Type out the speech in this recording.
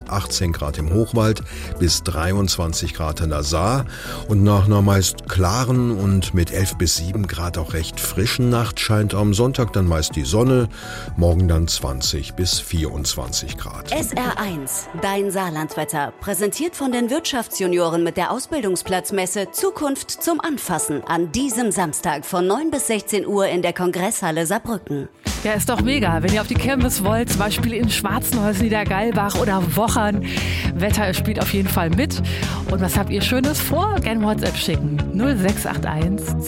18 Grad im Hochwald bis 23 Grad an der Saar. Und nach einer meist klaren und mit 11 bis 7 Grad auch recht frischen Nacht scheint am Sonntag dann meist die Sonne. Morgen dann 20 bis 24 Grad. SR1, dein Saarlandwetter. Präsentiert von den Wirtschaftsjunioren mit der Ausbildungsplatzmesse Zukunft zum Anfassen an diesem Samstag von 9 bis 16 Uhr in der Kongresshalle Saarbrücken. Ja, ist doch mega. Wenn ihr auf die Kirmes wollt, zum Beispiel in Schwarzenholz, Niedergeilbach oder Wochern. Wetter spielt auf jeden Fall mit. Und was habt ihr Schönes vor? Gerne WhatsApp schicken. 0681